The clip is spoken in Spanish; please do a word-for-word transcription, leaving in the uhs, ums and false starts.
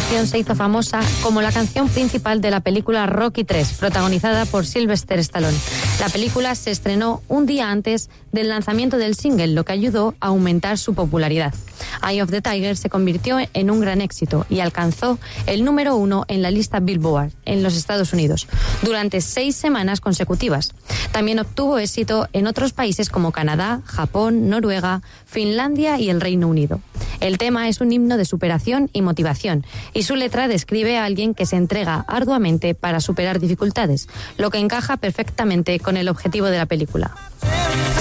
canción se hizo famosa como la canción principal de la película Rocky tres, protagonizada por Sylvester Stallone. La película se estrenó un día antes del lanzamiento del single, lo que ayudó a aumentar su popularidad. Eye of the Tiger se convirtió en un gran éxito y alcanzó el número uno en la lista Billboard en los Estados Unidos durante seis semanas consecutivas. También obtuvo éxito en otros países como Canadá, Japón, Noruega, Finlandia y el Reino Unido. El tema es un himno de superación y motivación, y su letra describe a alguien que se entrega arduamente para superar dificultades, lo que encaja perfectamente con el objetivo de la película.